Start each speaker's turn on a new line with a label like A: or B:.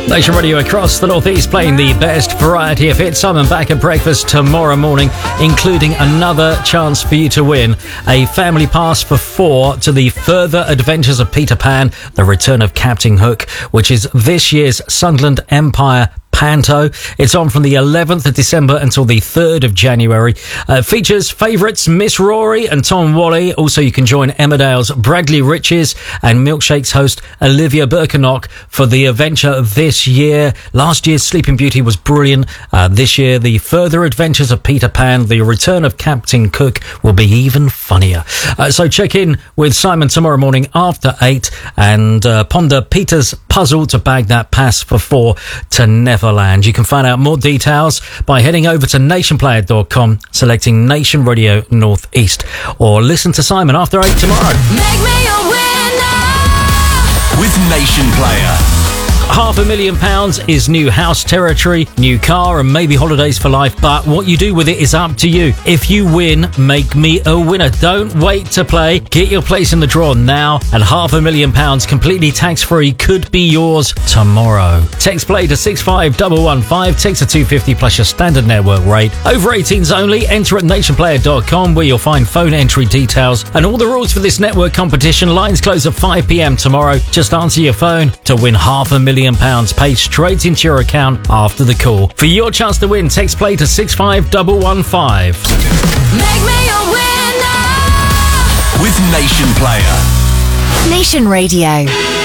A: Nation Radio across the Northeast playing the best variety of hits. Simon back at breakfast tomorrow morning, including another chance for you to win a family pass for 4 to the Further Adventures of Peter Pan, The Return of Captain Hook, which is this year's Sunderland Empire Panto. It's on from the 11th of December until the 3rd of January. Features favourites Miss Rory and Tom Wally. Also, you can join Emmerdale's Bradley Riches and Milkshake's host Olivia Birkenhock for the adventure this year. Last year's Sleeping Beauty was brilliant. This year, the Further Adventures of Peter Pan, The Return of Captain Cook will be even funnier. So check in with Simon tomorrow morning after 8 and ponder Peter's puzzle to bag that pass for 4 to Neverland. You can find out more details by heading over to nationplayer.com, selecting Nation Radio Northeast, or listen to Simon after 8 tomorrow.
B: Make me a winner
C: with Nation Player.
A: £500,000 is new house territory, new car, and maybe holidays for life, but what you do with it is up to you. If you win, make me a winner. Don't wait to play. Get your place in the draw now, and £500,000 completely tax-free could be yours tomorrow. Text play to 65115, text to 250 plus your standard network rate. Over 18s only. Enter at nationplayer.com where you'll find phone entry details and all the rules for this network competition. Lines close at 5 p.m. tomorrow. Just answer your phone to win £500,000 paid straight into your account after the call. For your chance to win, text play to 65115.
B: Make me a winner
C: with Nation Player.
D: Nation Radio.